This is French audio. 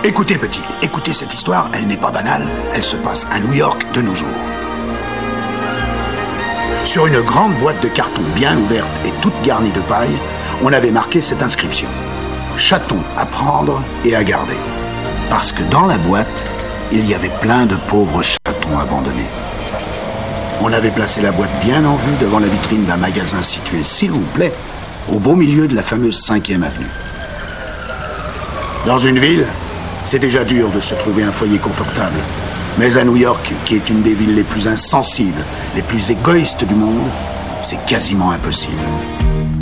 Écoutez, petit, écoutez cette histoire, elle n'est pas banale, elle se passe à New York de nos jours. Sur une grande boîte de carton bien ouverte et toute garnie de paille, on avait marqué cette inscription. Chaton à prendre et à garder. Parce que dans la boîte, il y avait plein de pauvres chatons abandonnés. On avait placé la boîte bien en vue devant la vitrine d'un magasin situé, s'il vous plaît, au beau milieu de la fameuse 5e avenue. Dans une ville, c'est déjà dur de se trouver un foyer confortable. Mais à New York, qui est une des villes les plus insensibles, les plus égoïstes du monde, c'est quasiment impossible.